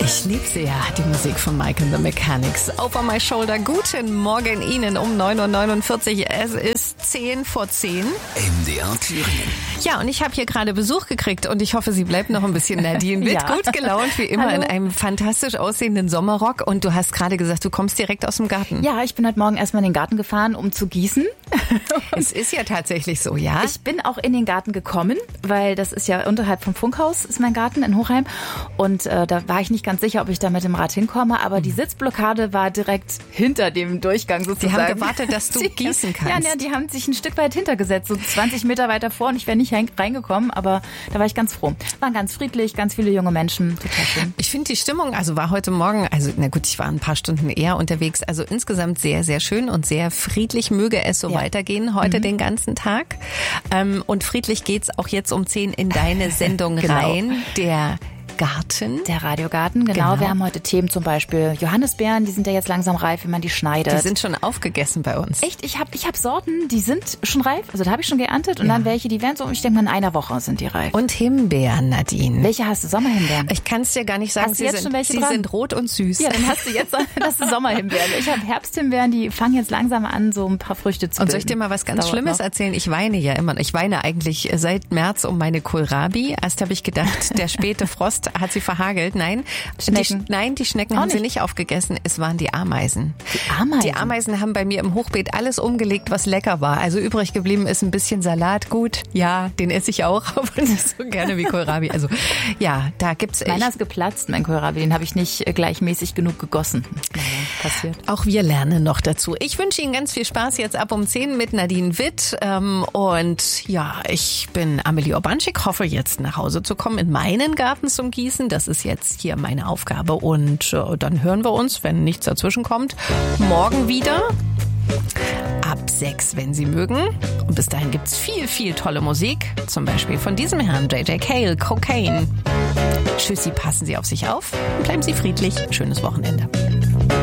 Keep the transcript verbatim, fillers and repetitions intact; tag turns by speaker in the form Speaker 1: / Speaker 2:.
Speaker 1: Ich liebe sie ja, die Musik von Mike and the Mechanics. Over my shoulder. Guten Morgen Ihnen um neun Uhr neunundvierzig. Es ist zehn vor zehn.
Speaker 2: M D R Thüringen.
Speaker 1: Ja, und ich habe hier gerade Besuch gekriegt und ich hoffe, sie bleibt noch ein bisschen. Nadine wird
Speaker 3: Ja.
Speaker 1: gut gelaunt, wie immer,
Speaker 3: Hallo.
Speaker 1: in einem fantastisch aussehenden Sommerrock. Und du hast gerade gesagt, du kommst direkt aus dem Garten.
Speaker 3: Ja, ich bin heute Morgen erstmal in den Garten gefahren, um zu gießen.
Speaker 1: Es ist ja tatsächlich so, ja?
Speaker 3: Ich bin auch in den Garten gekommen, weil das ist ja unterhalb vom Funkhaus, ist mein Garten in Hochheim. Und äh, da war ich nicht ganz sicher, ob ich da mit dem Rad hinkomme. Aber die Sitzblockade war direkt hinter dem Durchgang sozusagen.
Speaker 1: Die haben gewartet, dass du
Speaker 3: Sie-
Speaker 1: gießen kannst.
Speaker 3: Ja, ja, die haben sich ein Stück weit hintergesetzt, so zwanzig Meter weiter vor. Und ich wäre nicht rein- reingekommen, aber da war ich ganz froh. Waren ganz friedlich, ganz viele junge Menschen. Total schön.
Speaker 1: Ich finde die Stimmung, also war heute Morgen, also na gut, ich war ein paar Stunden eher unterwegs, also insgesamt sehr, sehr schön und sehr friedlich. Möge es so
Speaker 3: Ja.
Speaker 1: weitergehen heute den ganzen Tag. Ähm, und friedlich geht's auch jetzt um zehn in deine Sendung
Speaker 3: Genau.
Speaker 1: rein, der Garten.
Speaker 3: Der Radiogarten, genau.
Speaker 1: Genau.
Speaker 3: Wir haben heute Themen, zum Beispiel Johannisbeeren, die sind ja jetzt langsam reif, wenn man die schneidet.
Speaker 1: Die sind schon aufgegessen bei uns.
Speaker 3: Echt, ich habe ich hab Sorten, die sind schon reif, also da habe ich schon geerntet und
Speaker 1: Ja.
Speaker 3: dann welche, die werden so, ich denke mal in einer Woche sind die reif.
Speaker 1: Und Himbeeren, Nadine.
Speaker 3: Welche hast du? Sommerhimbeeren?
Speaker 1: Ich kann es dir gar nicht sagen,
Speaker 3: Hast du
Speaker 1: sie,
Speaker 3: jetzt
Speaker 1: sind,
Speaker 3: schon welche
Speaker 1: sie
Speaker 3: dran?
Speaker 1: sind rot und süß.
Speaker 3: Ja, dann hast du jetzt das ist Sommerhimbeeren. Ich habe Herbsthimbeeren, die fangen jetzt langsam an, so ein paar Früchte zu
Speaker 1: Und
Speaker 3: bilden.
Speaker 1: soll ich dir mal was ganz
Speaker 3: Dauert
Speaker 1: Schlimmes
Speaker 3: noch.
Speaker 1: erzählen? Ich weine ja immer. Ich weine eigentlich seit März um meine Kohlrabi. Erst habe ich gedacht, der späte Frost hat sie verhagelt. Nein,
Speaker 3: Schnecken.
Speaker 1: Die, nein, die Schnecken
Speaker 3: Auch
Speaker 1: haben sie
Speaker 3: nicht.
Speaker 1: nicht aufgegessen. Es waren die Ameisen.
Speaker 3: Die Ameisen?
Speaker 1: Die Ameisen haben bei mir im Hochbeet alles umgelegt, was lecker war. Also übrig geblieben ist ein bisschen Salat. Gut, ja, den esse ich auch, aber nicht so gerne wie Kohlrabi. Also ja, da gibt's echt.
Speaker 3: Meiner ist geplatzt, mein Kohlrabi, den habe ich nicht äh, gleichmäßig genug gegossen. Naja, passiert.
Speaker 1: Auch wir lernen noch dazu. Ich wünsche Ihnen ganz viel Spaß jetzt ab um zehn mit Nadine Witt. Ähm, und ja, ich bin Amelie Urbanschik, hoffe jetzt nach Hause zu kommen in meinen Garten zum Gießen. Das ist jetzt hier meine Aufgabe. Und äh, dann hören wir uns, wenn nichts dazwischen kommt, morgen wieder. Ab sechs, wenn Sie mögen. Und bis dahin gibt's viel, viel tolle Musik. Zum Beispiel von diesem Herrn J J Cale, Cocaine. Tschüssi, passen Sie auf sich auf und bleiben Sie friedlich. Schönes Wochenende.